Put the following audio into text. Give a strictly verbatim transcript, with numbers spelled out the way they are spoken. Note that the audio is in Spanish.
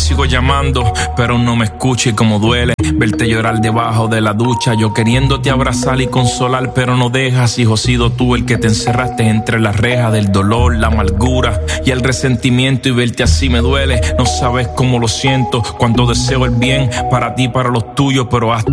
sigo llamando, pero no me escucha y como duele verte llorar debajo de la ducha. Yo queriéndote abrazar y consolar, pero no dejas. Hijo, sido tú el que te encerraste entre las rejas del dolor, la amargura y el resentimiento. Y verte así me duele, no sabes cómo lo siento. Cuando deseo el bien para ti, para los tuyos, pero hasta